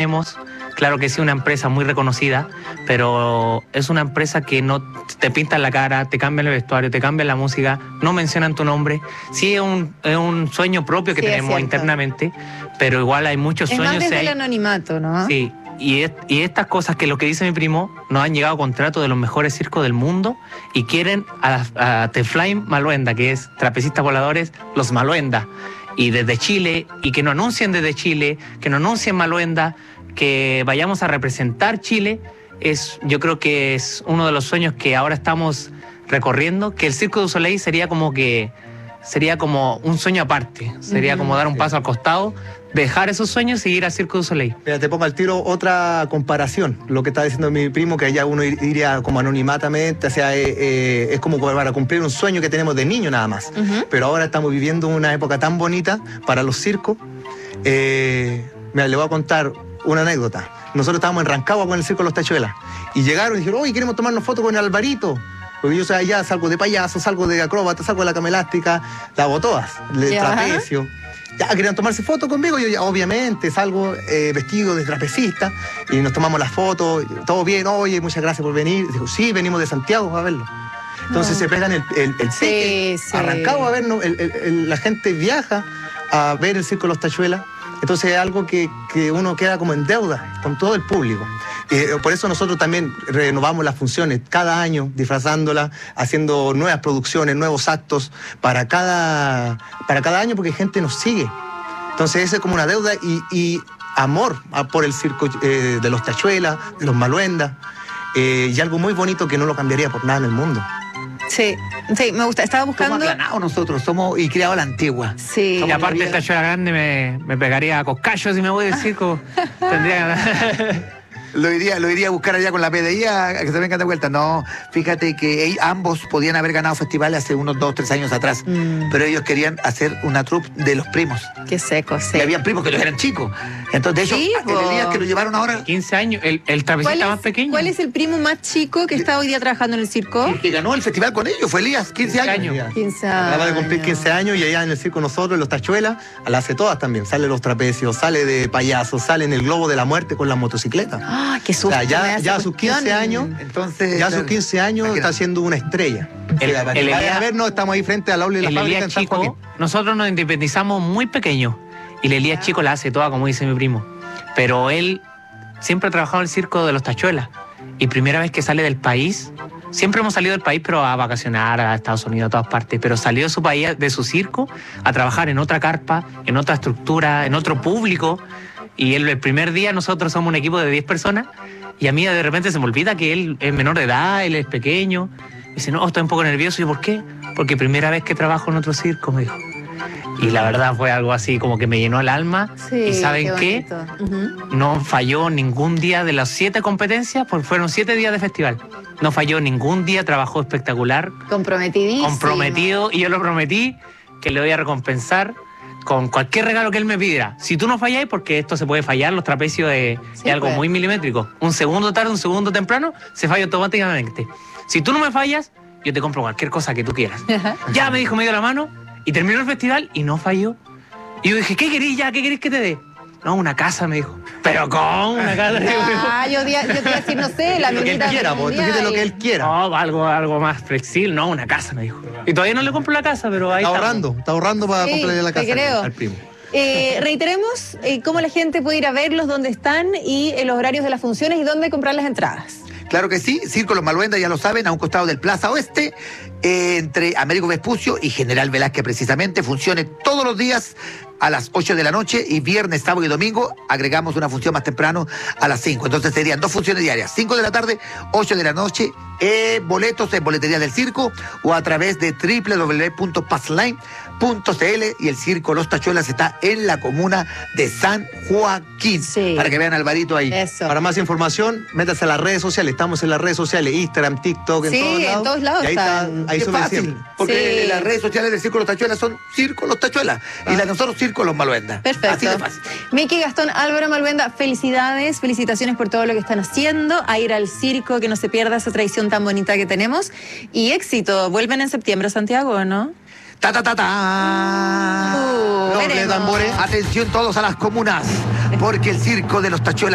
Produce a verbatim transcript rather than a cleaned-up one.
tenemos, claro que sí, una empresa muy reconocida, pero es una empresa que no te pintan la cara, te cambian el vestuario, te cambian la música, no mencionan tu nombre. Sí, es un, es un sueño propio que sí, tenemos internamente, pero igual hay muchos es sueños. Es más desde hay, el anonimato, ¿no? Sí, y, es, y estas cosas que lo que dice mi primo, nos han llegado contratos de los mejores circos del mundo y quieren a, a The Flying Maluenda, que es trapecistas voladores, los Maluenda. Y desde Chile, y que nos anuncien desde Chile, que nos anuncien Maluenda, que vayamos a representar Chile, es, yo creo que es uno de los sueños que ahora estamos recorriendo, que el Circo du Soleil sería como que sería como un sueño aparte, sería uh-huh. como dar un sí. paso al costado, dejar esos sueños y ir al Circo du Soleil. Mira, te pongo al tiro otra comparación, lo que está diciendo mi primo, que allá uno iría como anonimatamente, o sea, eh, eh, es como para cumplir un sueño que tenemos de niño nada más, uh-huh. pero ahora estamos viviendo una época tan bonita para los circos. Eh, mira, le voy a contar una anécdota. Nosotros estábamos en Rancagua con el Circo de los Tachuelas y llegaron y dijeron, oye, queremos tomarnos fotos con el Alvarito. Porque yo soy allá, salgo de payaso, salgo de acróbata, salgo de la cama elástica, la hago todas, el trapecio. Ya, querían tomarse fotos conmigo, yo ya, obviamente, salgo eh, vestido de trapecista y nos tomamos las fotos, todo bien, oye, muchas gracias por venir. Digo, sí, venimos de Santiago a verlo. Entonces no. se pegan el, el, el sí, sí. Arrancado a vernos, el, el, el, la gente viaja a ver el Circo de los Tachuelas. Entonces es algo que, que uno queda como en deuda con todo el público. Eh, por eso nosotros también renovamos las funciones cada año, disfrazándolas, haciendo nuevas producciones, nuevos actos para cada, para cada año, porque gente nos sigue. Entonces esa es como una deuda y, y amor por el circo eh, de los Tachuelas, de los Maluenda, eh, y algo muy bonito que no lo cambiaría por nada en el mundo. Sí, sí, me gusta. Estaba buscando... Somos aplanados nosotros, somos y criados a la antigua. Sí. Y aparte el Tachuela grande me, me pegaría a coscallos si me voy del circo. Tendría... Lo iría, lo iría a buscar allá con la P D I a, a que se vengan de vuelta. No, fíjate que ellos, ambos podían haber ganado festivales hace unos dos, tres años atrás, mm. pero ellos querían hacer una troupe de los primos. Qué seco, sí. Y habían primos que ellos eran chicos. Entonces, de hecho, sí, el Elías que lo llevaron ahora... quince años, el, el trapecista más pequeño. ¿Cuál es el primo más chico que está hoy día trabajando en el circo? El que ganó el festival con ellos fue Elías, quince años. quince años. Acaba de cumplir quince años y allá en el circo nosotros, en los Tachuelas, la hace todas también. Sale los trapecios, sale de payaso, sale en el globo de la muerte con la motocicleta. ¡Ah, qué susto! O sea, ya, ya a sus quince años, entonces, ya a sus quince años está siendo una estrella. El, el, el Elías, a ver, no, estamos ahí frente al aula de la fábrica en San Joaquín. Nosotros nos independizamos muy pequeños y el Elías chico la hace toda, como dice mi primo. Pero él siempre ha trabajado en el circo de los Tachuelas y primera vez que sale del país, siempre hemos salido del país pero a vacacionar a Estados Unidos, a todas partes, pero salió de su país, de su circo, a trabajar en otra carpa, en otra estructura, en otro público. Y él, el primer día nosotros somos un equipo de diez personas y a mí de repente se me olvida que él es menor de edad, él es pequeño. Y dice, no, estoy un poco nervioso. ¿Y yo por qué? Porque primera vez que trabajo en otro circo, me dijo. Y la verdad fue algo así como que me llenó el alma. Sí, y ¿saben qué? qué? Uh-huh. No falló ningún día de las siete competencias, porque fueron siete días de festival. No falló ningún día, trabajó espectacular. Comprometidísimo. Comprometido, y yo lo prometí que le voy a recompensar con cualquier regalo que él me pidiera. Si tú no falláis, porque esto se puede fallar, los trapecios es, sí, es algo pues. muy milimétrico. Un segundo tarde, un segundo temprano, se falla automáticamente. Si tú no me fallas, yo te compro cualquier cosa que tú quieras. Ya me dijo, me dio la mano, y terminó el festival y no falló. Y yo dije, ¿qué querís ya? ¿Qué querés que te dé? No, una casa, me dijo. ¿Pero cómo? Una casa. Ah, yo, yo te iba a decir, no sé, la lo que él quiera, pues, tú quieres lo que él quiera. No, algo, algo más flexible. No, una casa, me dijo. Y todavía no le compro la casa, pero ahí está. Está ahorrando, está ahorrando para sí, comprarle la casa creo. al primo. Eh, reiteremos eh, cómo la gente puede ir a verlos, dónde están y eh, los horarios de las funciones y dónde comprar las entradas. Claro que sí, Circo Los Maluenda, ya lo saben, a un costado del Plaza Oeste, eh, entre Américo Vespucio y General Velázquez precisamente, funciones todos los días a las ocho de la noche y viernes, sábado y domingo agregamos una función más temprano a las cinco. Entonces serían dos funciones diarias, cinco de la tarde, ocho de la noche, eh, boletos en boletería del circo o a través de doble u doble u doble u punto passline punto c l y el Circo Los Tachuelas está en la comuna de San Joaquín. Sí. Para que vean a Alvarito ahí. Eso. Para más información, métase a las redes sociales. Estamos en las redes sociales, Instagram, TikTok, sí, en todos lados. en todos lados y ahí están. está, ahí es sube fácil, siempre. porque Sí. las redes sociales del Circo Los Tachuelas son Circo Los Tachuelas Ah. y las de nosotros Circo Los Maluenda. Perfecto. Así de fácil. Miki, Gastón, Álvaro Maluenda, felicidades, felicitaciones por todo lo que están haciendo, a ir al circo, que no se pierda esa tradición tan bonita que tenemos, y éxito. Vuelven en septiembre a Santiago, ¿no? Ta, ta, ta, ta. Uh, Doble veremos. tambores. Atención todos a las comunas, porque el Circo de los Tachuelas